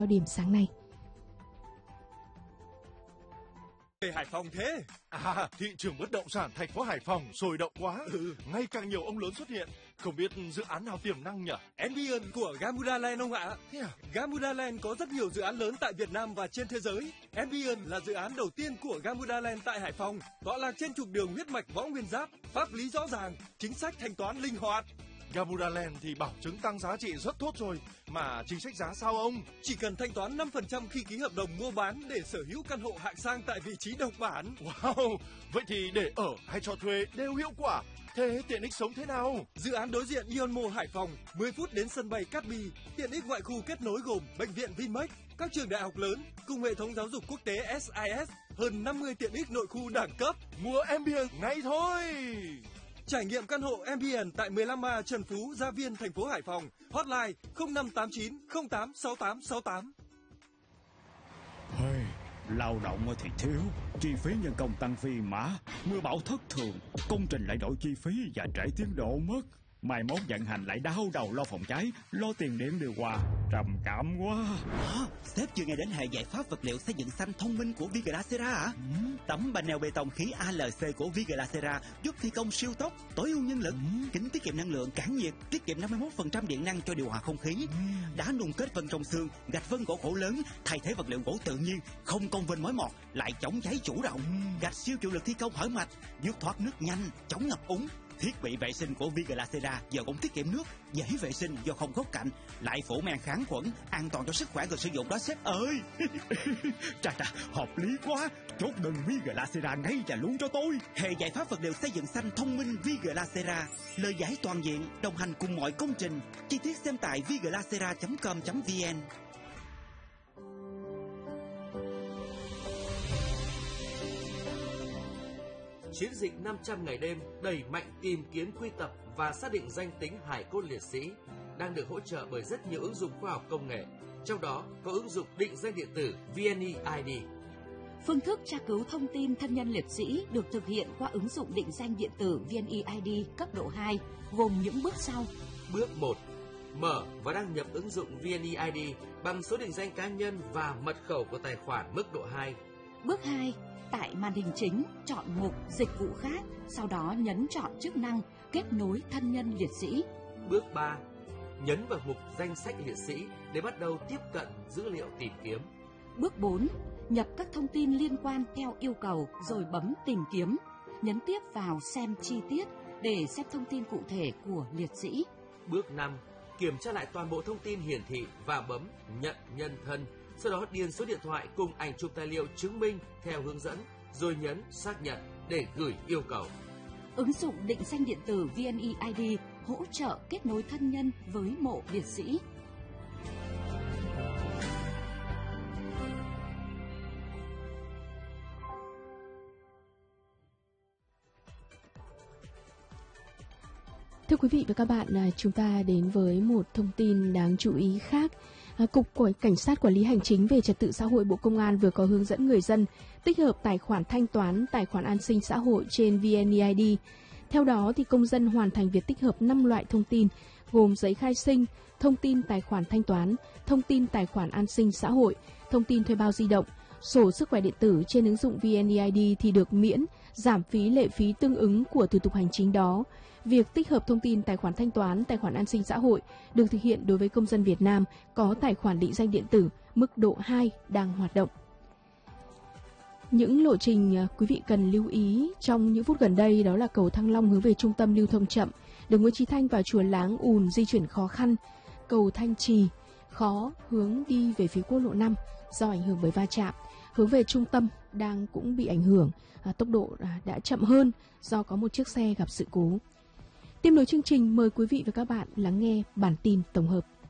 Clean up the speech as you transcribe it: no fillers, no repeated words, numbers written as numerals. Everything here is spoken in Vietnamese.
cao điểm sáng nay. Về Hải Phòng thế? Thị trường bất động sản thành phố Hải Phòng sôi động quá. Ngày càng nhiều ông lớn xuất hiện. Không biết dự án nào tiềm năng nhỉ? Ambient của Gamuda Land ông ạ. Thế à? Gamuda Land có rất nhiều dự án lớn tại Việt Nam và trên thế giới. Ambient là dự án đầu tiên của Gamuda Land tại Hải Phòng. Tọa lạc trên trục đường huyết mạch Võ Nguyên Giáp, pháp lý rõ ràng, chính sách thanh toán linh hoạt. Gamuda Land thì bảo chứng tăng giá trị rất tốt rồi, mà chính sách giá sao ông? Chỉ cần thanh toán 5% khi ký hợp đồng mua bán để sở hữu căn hộ hạng sang tại vị trí độc bản. Wow, vậy thì để ở hay cho thuê đều hiệu quả. Thế tiện ích sống thế nào? Dự án đối diện Ion Mall Hải Phòng, 10 phút đến sân bay Cát Bi. Tiện ích ngoại khu kết nối gồm bệnh viện Vinmec, các trường đại học lớn cùng hệ thống giáo dục quốc tế SIS, hơn 50 tiện ích nội khu đẳng cấp. Mua Ambient ngay thôi. Trải nghiệm căn hộ Ambient tại 15A Trần Phú, Gia Viên, thành phố Hải Phòng. Hotline 0589 086868. Lao động thì thiếu, chi phí nhân công tăng phi mã, mưa bão thất thường, công trình lại đổi chi phí và trễ tiến độ mất. Mai mốt vận hành lại đau đầu lo phòng cháy, lo tiền điện điều hòa, trầm cảm quá. Sếp chưa nghe đến hệ giải pháp vật liệu xây dựng xanh thông minh của Viglacera hả? Tấm panel bê tông khí ALC của Viglacera giúp thi công siêu tốc, tối ưu nhân lực, kính tiết kiệm năng lượng, cản nhiệt, tiết kiệm 51% điện năng cho điều hòa không khí. Đá nung kết vân trong xương, gạch vân gỗ khổ lớn, thay thế vật liệu gỗ tự nhiên, không công vênh mối mọt, lại chống cháy chủ động. Gạch siêu chịu lực thi công hở mạch, giúp thoát nước nhanh, chống ngập úng. Thiết bị vệ sinh của Viglacera giờ cũng tiết kiệm nước, dễ vệ sinh do không góc cạnh, lại phủ men kháng khuẩn, an toàn cho sức khỏe người sử dụng đó sếp ơi. Chà, hợp lý quá. Chốt đơn Viglacera ngay và luôn cho tôi. Hệ giải pháp vật liệu xây dựng xanh thông minh Viglacera, lời giải toàn diện, đồng hành cùng mọi công trình. Chi tiết xem tại viglacera.com.vn. Chiến dịch 500 ngày đêm đẩy mạnh tìm kiếm, quy tập và xác định danh tính hài cốt liệt sĩ đang được hỗ trợ bởi rất nhiều ứng dụng khoa học công nghệ, trong đó có ứng dụng định danh điện tử VNeID. Phương thức tra cứu thông tin thân nhân liệt sĩ được thực hiện qua ứng dụng định danh điện tử VNeID cấp độ 2, gồm những bước sau. Bước 1. Mở và đăng nhập ứng dụng VNeID bằng số định danh cá nhân và mật khẩu của tài khoản mức độ 2. Bước 2. Tại màn hình chính, chọn mục Dịch vụ khác, sau đó nhấn chọn chức năng Kết nối thân nhân liệt sĩ. Bước 3. Nhấn vào mục Danh sách liệt sĩ để bắt đầu tiếp cận dữ liệu tìm kiếm. Bước 4. Nhập các thông tin liên quan theo yêu cầu rồi bấm Tìm kiếm. Nhấn tiếp vào Xem chi tiết để xem thông tin cụ thể của liệt sĩ. Bước 5. Kiểm tra lại toàn bộ thông tin hiển thị và bấm Nhận nhân thân. Sau đó điền số điện thoại cùng ảnh chụp tài liệu chứng minh theo hướng dẫn, rồi nhấn Xác nhận để gửi yêu cầu. Ứng dụng định danh điện tử VNeID hỗ trợ kết nối thân nhân với mộ liệt sĩ. Thưa quý vị và các bạn, chúng ta đến với một thông tin đáng chú ý khác. Cục Cảnh sát Quản lý Hành chính về Trật tự xã hội Bộ Công an vừa có hướng dẫn người dân tích hợp tài khoản thanh toán, tài khoản an sinh xã hội trên VNeID. Theo đó, thì công dân hoàn thành việc tích hợp 5 loại thông tin gồm giấy khai sinh, thông tin tài khoản thanh toán, thông tin tài khoản an sinh xã hội, thông tin thuê bao di động, sổ sức khỏe điện tử trên ứng dụng VNeID thì được miễn, giảm phí lệ phí tương ứng của thủ tục hành chính đó. Việc tích hợp thông tin tài khoản thanh toán, tài khoản an sinh xã hội được thực hiện đối với công dân Việt Nam có tài khoản định danh điện tử mức độ 2 đang hoạt động. Những lộ trình quý vị cần lưu ý trong những phút gần đây đó là cầu Thăng Long hướng về trung tâm lưu thông chậm, đường Nguyễn Chí Thanh và Chùa Láng ùn di chuyển khó khăn, cầu Thanh Trì khó hướng đi về phía quốc lộ 5 do ảnh hưởng bởi va chạm, hướng về trung tâm đang cũng bị ảnh hưởng, tốc độ đã chậm hơn do có một chiếc xe gặp sự cố. Tiếp nối chương trình, mời quý vị và các bạn lắng nghe bản tin tổng hợp.